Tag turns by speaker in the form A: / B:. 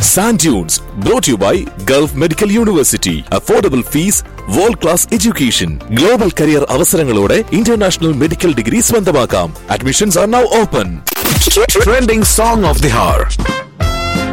A: Sand Dunes, brought to you by Gulf Medical University. Affordable fees, world-class education. Global career അവസരങ്ങളോടെ international medical degree സ്വന്തമാക്കാം. Admissions are now open. Trending song of the hour.